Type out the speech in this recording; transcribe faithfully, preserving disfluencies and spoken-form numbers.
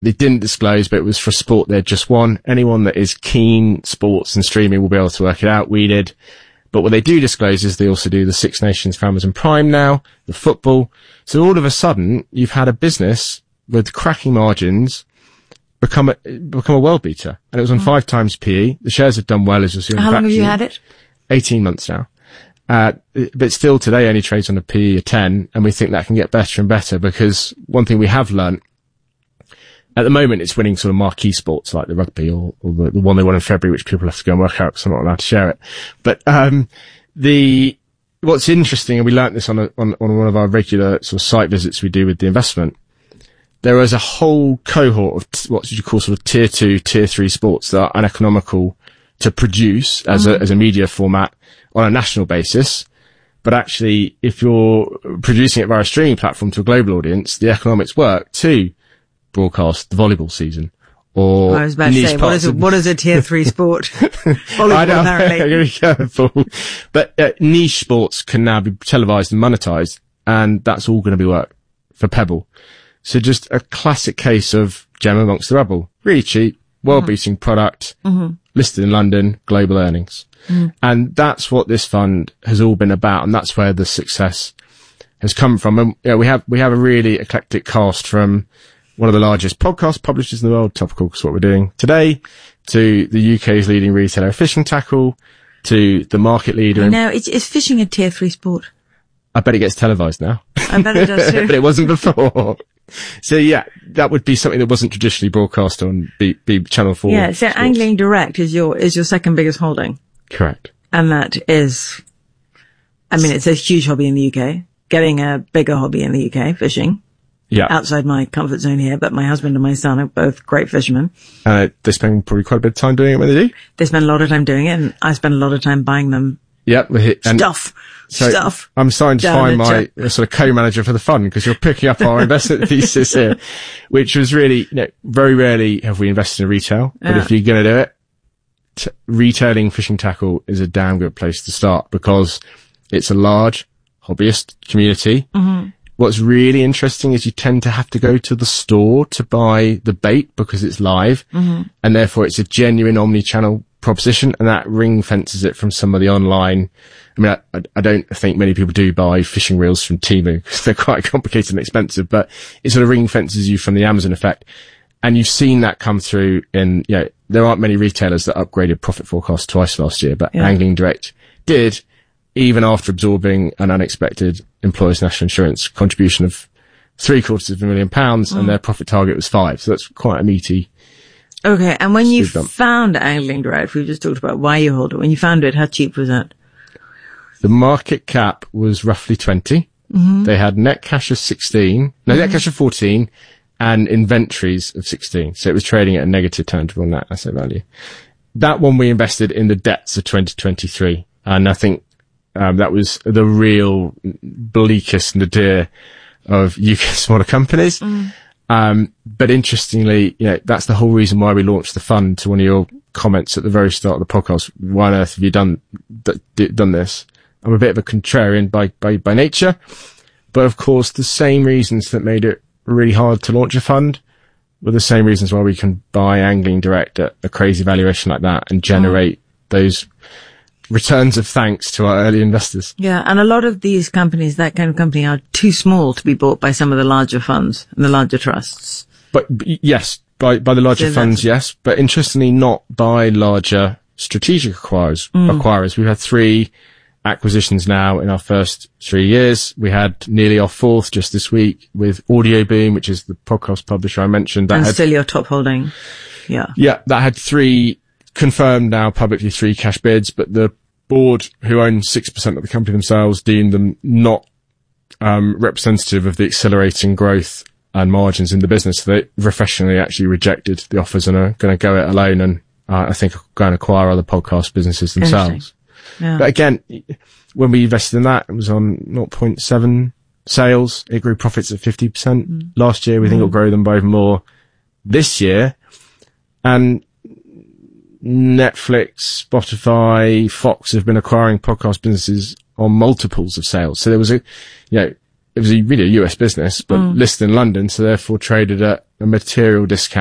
they didn't disclose, but it was for a sport they'd just won. Anyone that is keen sports and streaming will be able to work it out. We did. But what they do disclose is they also do the Six Nations for Amazon Prime now, the football. So all of a sudden, you've had a business with cracking margins become a, become a world beater. And it was on mm. five times P E. The shares have done well, as you'll see. How long have you had it? eighteen months now. Uh, but still today only trades on a P E of ten, and we think that can get better and better, because one thing we have learnt, at the moment it's winning sort of marquee sports like the rugby or, or the, the one they won in February, which people have to go and work out because I'm not allowed to share it. But, um, the, what's interesting, and we learnt this on a, on, on one of our regular sort of site visits we do with the investment, there is a whole cohort of t- what you call sort of tier two, tier three sports that are uneconomical to produce as mm-hmm. a, as a media format on a national basis. But actually, if you're producing it via a streaming platform to a global audience, the economics work to broadcast the volleyball season. Or I was about to say, what is, a, what is a tier three sport? Volleyball, I know, apparently. I'm going to be careful. But uh, niche sports can now be televised and monetized, and that's all going to be work for Pebble. So just a classic case of gem amongst the rubble. Really cheap, world-beating mm-hmm. product, mm-hmm. listed in London, global earnings. Mm. And that's what this fund has all been about, and that's where the success has come from. And you know, we have we have a really eclectic cast, from one of the largest podcast publishers in the world, Topical, because what we're doing today, to the U K's leading retailer Fishing Tackle, to the market leader. No, is, is fishing a tier three sport? I bet it gets televised now. I bet it does too. But it wasn't before. So yeah, that would be something that wasn't traditionally broadcast on B, B Channel four. Yeah, so Sports. Angling Direct is your is your second biggest holding. Correct. And that is, I mean, it's a huge hobby in the U K. Getting a bigger hobby in the U K, fishing. Yeah. Outside my comfort zone here, but my husband and my son are both great fishermen. Uh, they spend probably quite a bit of time doing it when they do. They spend a lot of time doing it, and I spend a lot of time buying them. Yep. And stuff. So stuff. I'm starting to find my sort of co-manager for the fund, because you're picking up our investment thesis here, which was really, you know, very rarely have we invested in retail, but yeah. if you're going to do it, t- retailing Fishing Tackle is a damn good place to start, because it's a large hobbyist community. Mm-hmm. What's really interesting is you tend to have to go to the store to buy the bait because it's live, mm-hmm. and therefore it's a genuine omni-channel proposition, and that ring fences it from some of the online. I mean, I, I don't think many people do buy fishing reels from Temu because they're quite complicated and expensive, but it sort of ring fences you from the Amazon effect. And you've seen that come through in, you know, there aren't many retailers that upgraded profit forecast twice last year, but yeah. Angling Direct did, even after absorbing an unexpected employers' national insurance contribution of three quarters of a million pounds, mm. and their profit target was five. So that's quite a meaty. Okay. And when you bump. found Angling Direct, we just talked about why you hold it. When you found it, how cheap was that? The market cap was roughly twenty. Mm-hmm. They had net cash of sixteen. No, mm-hmm. net cash of fourteen and inventories of sixteen. So it was trading at a negative tangible net asset value. That one we invested in the depths of twenty twenty-three. And I think, um, that was the real bleakest nadir of U K smaller companies. Mm. Um, but interestingly, you know, that's the whole reason why we launched the fund. To one of your comments at the very start of the podcast, why on earth have you done, d- done this? I'm a bit of a contrarian by, by, by nature, but of course the same reasons that made it really hard to launch a fund were the same reasons why we can buy Angling Direct at a crazy valuation like that and generate mm. those returns of thanks to our early investors. Yeah, and a lot of these companies, that kind of company, are too small to be bought by some of the larger funds and the larger trusts. But yes, by, by the larger so funds, yes, but interestingly not by larger strategic acquirers. Mm. acquirers. We've had three acquisitions now in our first three years. We had nearly our fourth just this week with Audioboom, which is the podcast publisher I mentioned. That and had, still your top holding. Yeah. Yeah, that had three confirmed now publicly, three cash bids, but the board, who own six percent of the company themselves, deemed them not um, representative of the accelerating growth and margins in the business. So they refreshingly actually rejected the offers and are going to go it alone, and uh, I think go and acquire other podcast businesses themselves. Yeah. But again, when we invested in that, it was on zero point seven sales. It grew profits at fifty percent mm. last year. We mm. think it'll grow them by even more this year. And Netflix, Spotify, Fox have been acquiring podcast businesses on multiples of sales. So there was a, you know, it was a really a U S business, but listed in London, so therefore traded at a material discount